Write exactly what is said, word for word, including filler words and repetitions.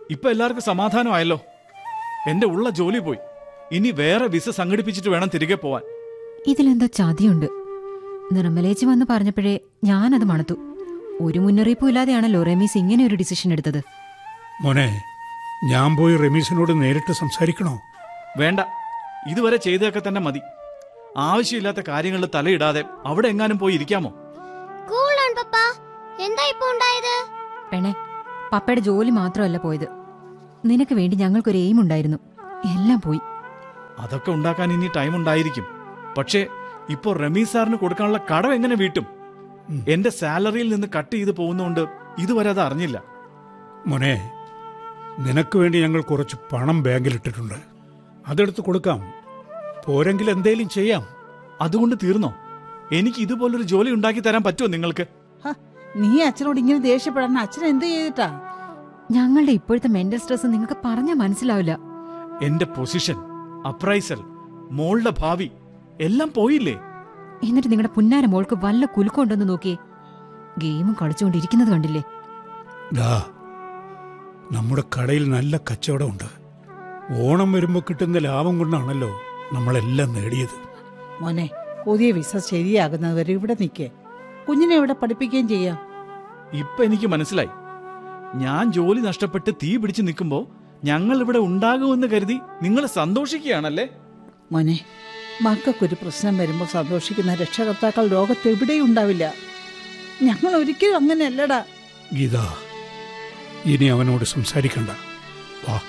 ഇപ്പൊ എല്ലാവർക്കും സമാധാനമായല്ലോ. എന്റെ ഉള്ള ജോലി പോയി. ഇനി വേറെ വിസ സംഘടിപ്പിച്ചിട്ട് വേണം തിരികെ പോവാൻ. ഇതിലെന്തോ ചതിയുണ്ട്. നിർമ്മലേച്ചി വന്ന് പറഞ്ഞപ്പോഴേ ഞാനത് മണത്തു. ഒരു മുന്നറിയിപ്പും ഇല്ലാതെയാണല്ലോ റമീസ് ഇങ്ങനെ ഒരു ഡിസിഷൻ എടുത്തത്. മോനെ, ഞാൻ പോയി റമീസിനോട് നേരിട്ട് സംസാരിക്കണോ? വേണ്ട, ഇതുവരെ ചെയ്തതൊക്കെ തന്നെ മതി. ആവശ്യമില്ലാത്ത കാര്യങ്ങളിൽ തലയിടാതെ അവിടെ എങ്ങാനും പോയി ഇരിക്കാമോ? പെണ്ണെ, പപ്പയുടെ ജോലി മാത്രമല്ല പോയത്. നിനക്ക് വേണ്ടി ഞങ്ങൾക്കൊരു എയിം ഉണ്ടായിരുന്നു. എല്ലാം പോയി. അതൊക്കെ ഉണ്ടാക്കാൻ ഇനി ടൈം ഉണ്ടായിരിക്കും. പക്ഷേ ഇപ്പോ റമീസ് സാറിന് കൊടുക്കാനുള്ള കടം എങ്ങനെ വീട്ടും? എന്റെ സാലറിയിൽ നിന്ന് കട്ട് ചെയ്ത് പോകുന്നോണ്ട് ഇതുവരെ അത് അറിഞ്ഞില്ല. മോനെ, നിനക്ക് വേണ്ടി ഞങ്ങൾ കുറച്ച് പണം ബാങ്കിലിട്ടിട്ടുണ്ട്. അതെടുത്ത് കൊടുക്കാം. പോരെങ്കിൽ എന്തേലും ചെയ്യാം. അതുകൊണ്ട് തീർന്നോ? എനിക്ക് ഇതുപോലൊരു ജോലി ഉണ്ടാക്കി തരാൻ പറ്റുമോ നിങ്ങൾക്ക്? നീ അച്ഛനോട് ഇങ്ങനെ ദേഷ്യപ്പെടാൻ അച്ഛൻ എന്ത് ചെയ്തിട്ടാ? ഞങ്ങളുടെ ഇപ്പോഴത്തെ മെന്റൽ സ്ട്രെസ് നിങ്ങൾക്ക് പറഞ്ഞാൽ മനസ്സിലാവില്ല. എന്റെ പൊസിഷൻ, അപ്രൈസൽ, മോളുടെ ഭാവി എല്ലാം പോയില്ലേ? എന്നിട്ട് നിങ്ങളുടെ പുന്നാര മോൾക്ക് വല്ല കുലുക്കൊണ്ടെന്ന് നോക്കിയേ. ഗെയിമും കളിച്ചുകൊണ്ടിരിക്കുന്നത് കണ്ടില്ലേ? നമ്മുടെ കടയിൽ നല്ല കച്ചവടമുണ്ട്. ഓണം വരുമ്പോ കിട്ടുന്ന ലാഭം കൊണ്ടാണല്ലോ നമ്മളെല്ലാം നേടിയത്. മോനെ, പുതിയ വിസ ശരിയാകുന്നത് വരെ ഇവിടെ നിൽക്കേ. കുഞ്ഞിനെ ഇവിടെ പഠിപ്പിക്കുകയും ചെയ്യാം. ഇപ്പൊ എനിക്ക് മനസ്സിലായി. ഞാൻ ജോലി നഷ്ടപ്പെട്ട് തീ പിടിച്ച് നിൽക്കുമ്പോ ഞങ്ങൾ ഇവിടെ ഉണ്ടാകുമെന്ന് കരുതി നിങ്ങൾ സന്തോഷിക്കുകയാണല്ലേ? മോനെ, മക്കൾക്കൊരു പ്രശ്നം വരുമ്പോൾ സന്തോഷിക്കുന്ന രക്ഷകർത്താക്കൾ ലോകത്ത് എവിടെയും ഉണ്ടാവില്ല. ഞങ്ങൾ ഒരിക്കലും അങ്ങനെയല്ലടാ. ഗീത, ഇനി അവനോട് സംസാരിക്കണ്ട. വാ.